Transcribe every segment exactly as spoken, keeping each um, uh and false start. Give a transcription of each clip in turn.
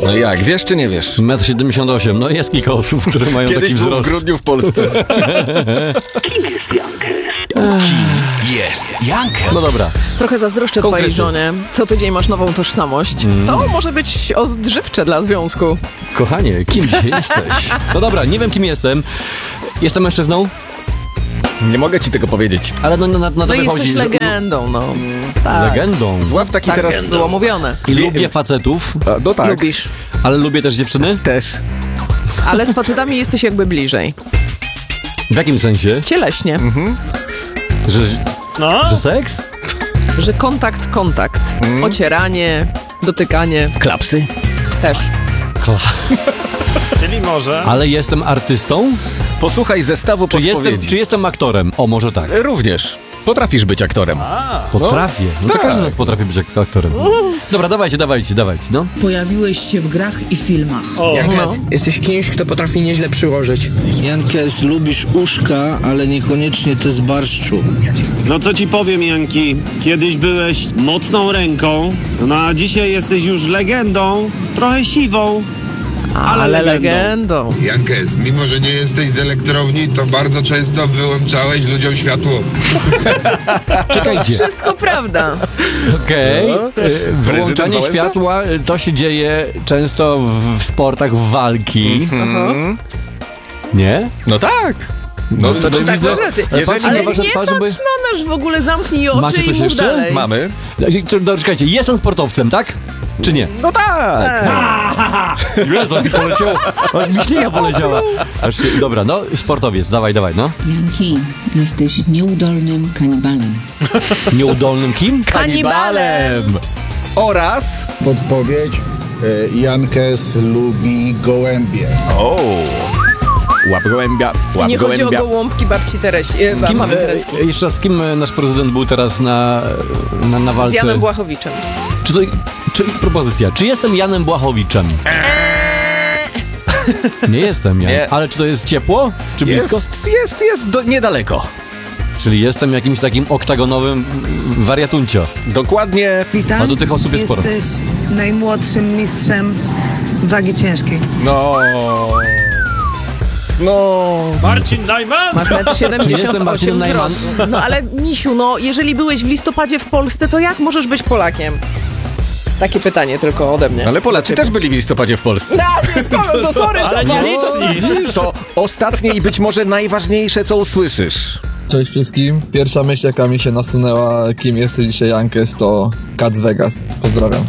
No jak, wiesz czy nie wiesz? metr siedemdziesiąt osiem. No jest kilka osób, które mają Kiedyś taki był wzrost. w grudniu w Polsce. Kim jest Jankes? Kim jest Jankes? No dobra. Trochę zazdroszczę Konkrety. twojej żonie. Co tydzień masz nową tożsamość. Mm. To może być odżywcze dla związku. Kochanie, kim dzisiaj jesteś? No dobra, nie wiem kim jestem. Jestem mężczyzną, Nie mogę ci tego powiedzieć. ale no, na, na, na No to i wychodzi. jesteś że- legendą, no. Tak. Legendą. Złap taki Tak teraz... było mówione. I lubię facetów, A, no tak. Lubisz. ale lubię też dziewczyny. Też. Ale z facetami jesteś jakby bliżej. W jakim sensie? Cieleśnie. Mhm. Że, No, że seks? Że kontakt, kontakt. Mm. Ocieranie, dotykanie. Klapsy. Też. czyli może. Ale jestem artystą? Posłuchaj zestawu Czy jestem, podpowiedzi. czy jestem aktorem? O, może tak. Również. Potrafisz być aktorem. Potrafię. No to tak. każdy z nas potrafi być ak- aktorem. Dobra, dawajcie, dawajcie, dawajcie, no. Pojawiłeś się w grach i filmach. Jankes, jesteś kimś, kto potrafi nieźle przyłożyć. Jankes, lubisz uszka, ale niekoniecznie te z barszczu. No co ci powiem, Janki, kiedyś byłeś mocną ręką, no a dzisiaj jesteś już legendą, trochę siwą, ale, Ale legendą. legendą. Jankes, mimo że nie jesteś z elektrowni, to bardzo często wyłączałeś ludziom światło. Czekajcie. Wszystko prawda. Okej. No. Y, Wyłączanie Wałęsa? światła y, to się dzieje często w, w sportach walki. Nie? No tak. No, to czy Tak, masz rację. Ale Jeżeli- patrzę Ale na wasze nie twarze, patrz by... na nas w ogóle, zamknij oczy Macie i coś mów jeszcze? dalej. Mamy. Dobra, czekajcie, jestem sportowcem, tak? Czy nie? No tak. Jezu, aż mi poleciało, aż mi ślina poleciała. Aż się, dobra, no, sportowiec, dawaj, dawaj, no. Janki, jesteś nieudolnym kanibalem. Nieudolnym kim? Kanibalem. Oraz... Podpowiedź. y, Jankes lubi gołębie. O. Łap gołębia, łap Nie chodzi o gołębia. gołąbki babci Teresi, e, Z kim, mamy e, Tereski. jeszcze raz, z kim e, nasz prezydent był teraz na, na, na Z walce? Janem Błachowiczem. Czy to, czy, propozycja, czy jestem Janem Błachowiczem? Nie jestem Jan, Nie. ale czy to jest ciepło? Czy blisko? Jest, jest, jest do, niedaleko. Czyli jestem jakimś takim oktagonowym wariatuncio. Dokładnie. Witam. A do tych osób jest sporo. Jesteś najmłodszym mistrzem wagi ciężkiej. No... No... Marcin Najman! Masz metr Czy jestem siedemdziesiąt Marcinem osiem Najman? wzrostu. No ale misiu, no jeżeli byłeś w listopadzie w Polsce, to jak możesz być Polakiem? Takie pytanie tylko ode mnie. Ale Polacy też byli w listopadzie w Polsce. Tak, jest Paweł, to sorry, co Ale pan? nieliczni. To ostatnie i być może najważniejsze, co usłyszysz. Cześć wszystkim. Pierwsza myśl, jaka mi się nasunęła, kim jesteś dzisiaj Jankes, to Cat z Vegas. Pozdrawiam.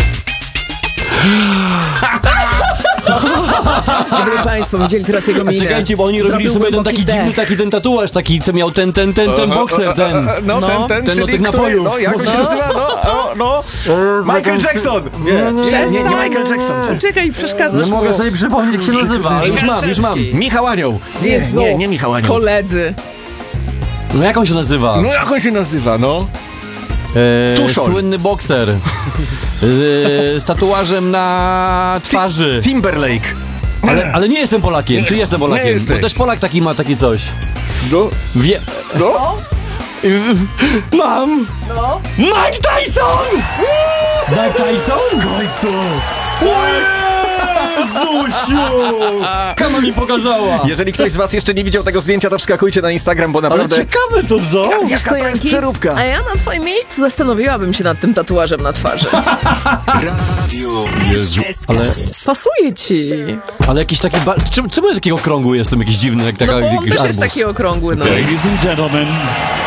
Gdyby państwo widzieli teraz jego A minę. czekajcie, bo oni robili Zrobił sobie ten głęboki taki dziwny, wdech. taki ten tatuaż, taki co miał ten, ten, ten, ten bokser, ten. No, No. ten, ten, Ten czyli od tych który, napojów. no, jak on się No. nazywa? No, no, no. Michael Jackson! Nie, nie, nie, nie Michael Jackson. Czekaj, przeszkadzasz Nie mu. mogę sobie przypomnieć, jak się nazywa, ale już mam, już mam. Michał Anioł. Nie, Jezu, nie, nie Michał Anioł. koledzy. No jak on się nazywa? No jak on się nazywa, no? E, Tuszol. Słynny bokser. E, z tatuażem na twarzy. Timberlake. Ale, ale nie jestem Polakiem. Czy jestem Polakiem? Nie Bo jesteś. też Polak taki ma takie coś. No, Wie... no. Mam! No. Mike Tyson! Mike Tyson? W końcu! Jezusiu! Kama mi pokazała! Jeżeli ktoś z was jeszcze nie widział tego zdjęcia, to wskakujcie na Instagram, bo Ale naprawdę... ciekawe to co? Wiesz co, to jest Janki? przeróbka. A ja na twoim miejscu zastanowiłabym się nad tym tatuażem na twarzy. Radio Jezu, ale, Pasuje ci. ale jakiś taki... Ba... Czemu, czemu ja takiego okrągły jestem jakiś dziwny, jak taka... No bo on jakiś też jest arbuz? taki okrągły, no. Ladies and gentlemen,